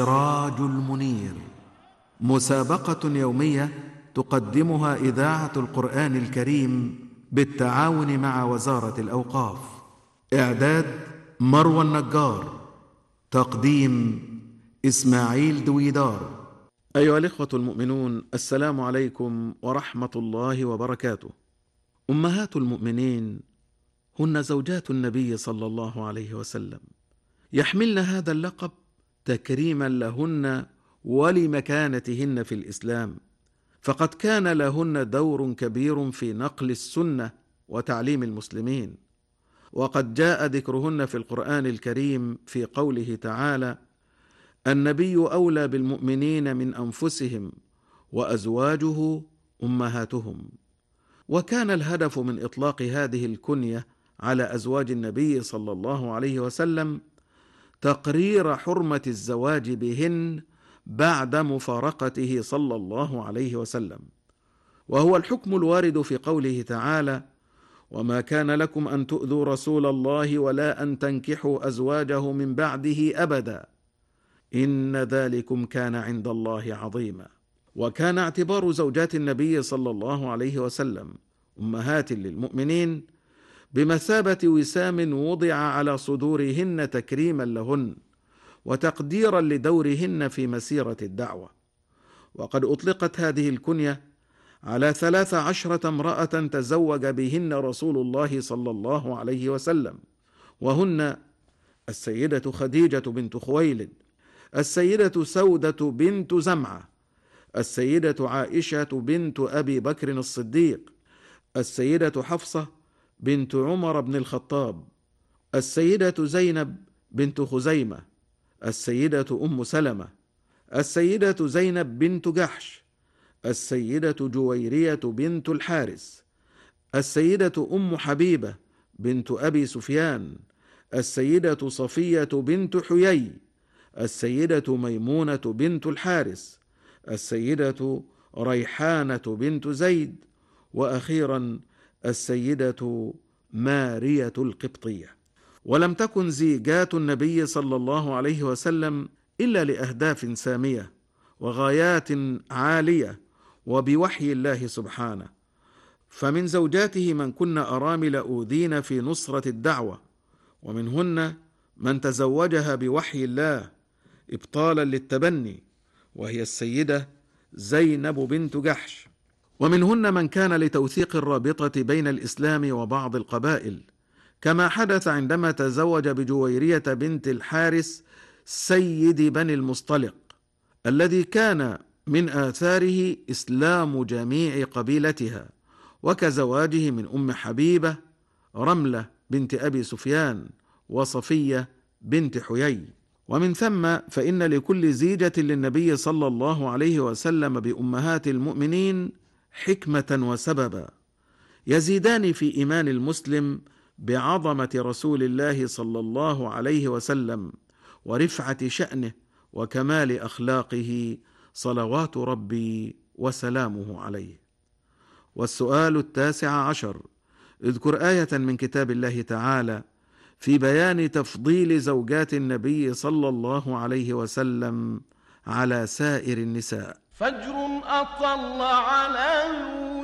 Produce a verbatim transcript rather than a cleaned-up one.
السراج المنير، مسابقة يومية تقدمها إذاعة القرآن الكريم بالتعاون مع وزارة الأوقاف. إعداد مروى النجار، تقديم إسماعيل دويدار. أيها الإخوة المؤمنون، السلام عليكم ورحمة الله وبركاته. أمهات المؤمنين هن زوجات النبي صلى الله عليه وسلم، يحملن هذا اللقب تكريما لهن ولمكانتهن في الإسلام، فقد كان لهن دور كبير في نقل السنة وتعليم المسلمين. وقد جاء ذكرهن في القرآن الكريم في قوله تعالى: النبي أولى بالمؤمنين من أنفسهم وأزواجه أمهاتهم. وكان الهدف من إطلاق هذه الكنية على أزواج النبي صلى الله عليه وسلم تقرير حرمة الزواج بهن بعد مفارقته صلى الله عليه وسلم، وهو الحكم الوارد في قوله تعالى: وما كان لكم أن تؤذوا رسول الله ولا أن تنكحوا أزواجه من بعده أبدا إن ذلكم كان عند الله عظيما. وكان اعتبار زوجات النبي صلى الله عليه وسلم أمهات للمؤمنين بمثابة وسام وضع على صدورهن تكريما لهن وتقديرا لدورهن في مسيرة الدعوة. وقد أطلقت هذه الكنية على ثلاث عشرة امرأة تزوج بهن رسول الله صلى الله عليه وسلم، وهن السيدة خديجة بنت خويلد، السيدة سودة بنت زمعة، السيدة عائشة بنت أبي بكر الصديق، السيدة حفصة بنت عمر بن الخطاب، السيدة زينب بنت خزيمة، السيدة أم سلمة، السيدة زينب بنت جحش، السيدة جويرية بنت الحارث، السيدة أم حبيبة بنت أبي سفيان، السيدة صفية بنت حيي، السيدة ميمونة بنت الحارث، السيدة ريحانة بنت زيد، وأخيرا السيدة مارية القبطية. ولم تكن زيجات النبي صلى الله عليه وسلم إلا لأهداف سامية وغايات عالية وبوحي الله سبحانه، فمن زوجاته من كن أرامل أوذين في نصرة الدعوة، ومنهن من تزوجها بوحي الله إبطالا للتبني، وهي السيدة زينب بنت جحش. ومنهن من كان لتوثيق الرابطة بين الإسلام وبعض القبائل، كما حدث عندما تزوج بجويرية بنت الحارث سيد بني المصطلق، الذي كان من آثاره إسلام جميع قبيلتها، وكزواجه من أم حبيبة رملة بنت أبي سفيان وصفية بنت حيي. ومن ثم فإن لكل زيجة للنبي صلى الله عليه وسلم بأمهات المؤمنين حكمة وسببا يزيدان في إيمان المسلم بعظمة رسول الله صلى الله عليه وسلم ورفعة شأنه وكمال أخلاقه صلوات ربي وسلامه عليه. والسؤال التاسع عشر: اذكر آية من كتاب الله تعالى في بيان تفضيل زوجات النبي صلى الله عليه وسلم على سائر النساء. فجر أطل على